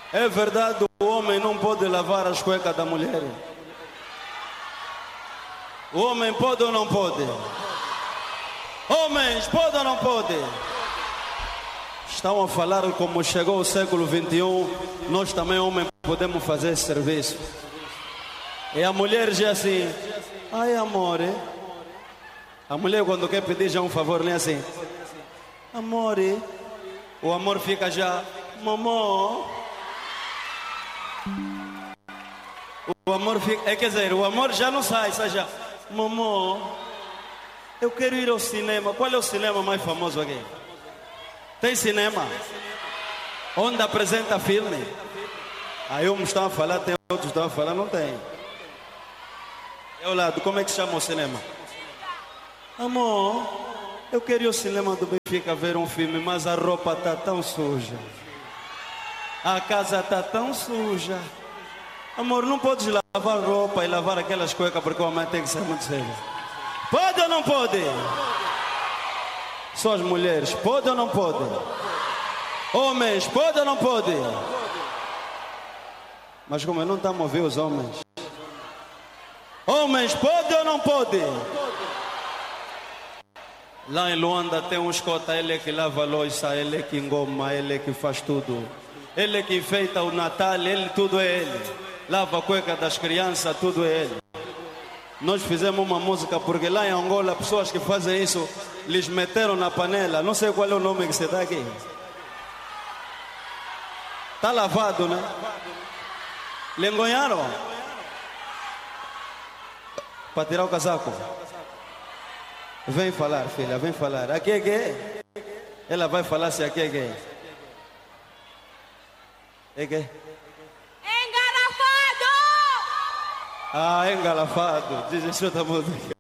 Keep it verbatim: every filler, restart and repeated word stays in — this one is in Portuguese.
É verdade, o homem não pode lavar as cuecas da mulher. O homem pode ou não pode? Homens, pode ou não pode? Estão a falar como chegou o século vinte e um, nós também, homens, podemos fazer esse serviço. E a mulher já assim, ai amor, a mulher quando quer pedir já um favor, nem assim, amor, o amor fica já, mamô. O amor fica, é, quer dizer, o amor já não sai, sai já, mamô, eu quero ir ao cinema. Qual é o cinema mais famoso aqui? Tem cinema? Onde apresenta filme? Aí uns estão a falar, tem outros estão a falar, não tem. É ao lado, como é que chama o cinema? Amor, eu queria ir ao cinema do Benfica ver um filme, mas a roupa está tão suja. A casa está tão suja. Amor, não podes lavar roupa e lavar aquelas cuecas porque o homem tem que ser muito sério. Pode ou não pode? Só as mulheres, pode ou não pode? Homens, pode ou não pode? Mas como não estamos a ouvir os homens. Homens, pode ou não pode? Lá em Luanda tem um escota, ele é que lava a louça, ele é que engoma, ele é que faz tudo. Ele é que enfeita o Natal, ele, tudo é ele. Lava a cueca das crianças, tudo é ele. Nós fizemos uma música porque lá em Angola, pessoas que fazem isso, lhes meteram na panela. Não sei qual é o nome que você dá aqui. Está lavado, né? Lhe engonharam? Para tirar o casaco. Vem falar, filha, vem falar. Aqui é gay? Ela vai falar se aqui é gay. É gay? Engarrafado! Ah, engarrafado. Diz isso outra música.